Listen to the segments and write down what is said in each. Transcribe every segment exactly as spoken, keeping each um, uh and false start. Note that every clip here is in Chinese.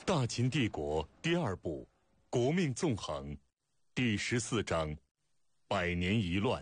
大秦帝国第二部《国命纵横》第十四章《百年一乱》。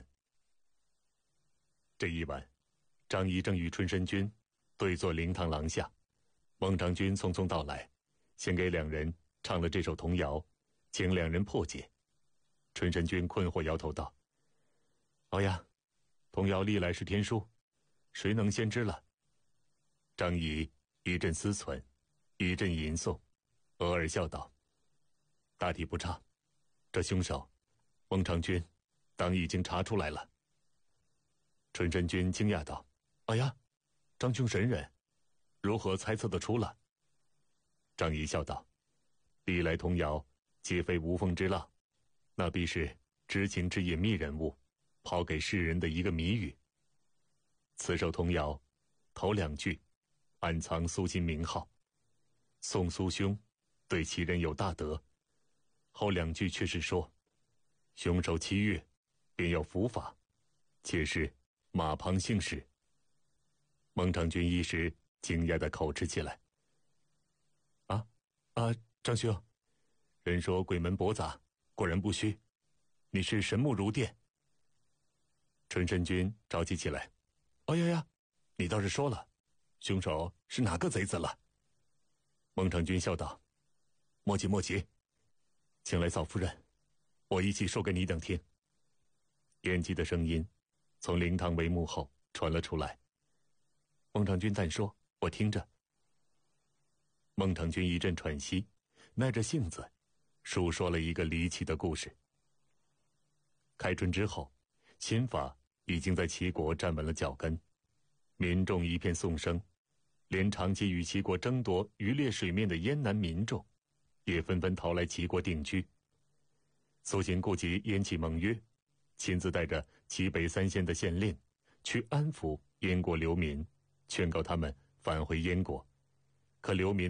这一晚，张仪正与春申君对坐灵堂廊下，孟尝君匆匆到来，先给两人唱了这首童谣，请两人破解。春申君困惑摇头道：“老呀，童谣历来是天书，谁能先知了？”张仪一阵思忖，一阵吟诵，偶尔笑道：“大体不差，这凶手孟尝君当已经查出来了。”春申君惊讶道：“哎呀，张兄神人，如何猜测得出了？”张仪笑道：“历来童谣皆非无风之浪，那必是知情之隐秘人物抛给世人的一个谜语。此首童谣头两句暗藏苏秦名号，宋苏兄对其人有大德，后两句却是说凶手七月便要伏法，且是马旁姓氏。”孟尝君一时惊讶地口吃起来：“啊啊，张兄，人说鬼门驳杂，果然不虚，你是神目如电。”春申君着急起来：“哎呀呀，你倒是说了，凶手是哪个贼子了？”孟尝君笑道：“莫急莫急，请来嫂夫人，我一起说给你等听。”燕姬的声音从灵堂帷幕后传了出来。孟尝君暂说：“我听着。”孟尝君一阵喘息，耐着性子述说了一个离奇的故事。开春之后，秦法已经在齐国站稳了脚跟，民众一片颂声，连长期与齐国争夺渔猎水面的燕南民众也纷纷逃来齐国定居。苏秦顾及燕齐盟约，亲自带着齐北三县的县令去安抚燕国流民，劝告他们返回燕国。可流民